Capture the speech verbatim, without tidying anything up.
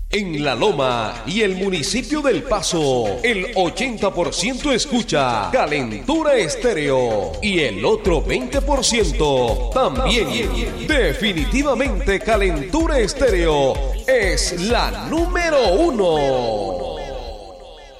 En La Loma y el municipio del Paso, el ochenta por ciento escucha Calentura Estéreo y el otro veinte por ciento también. Definitivamente Calentura Estéreo es la número uno.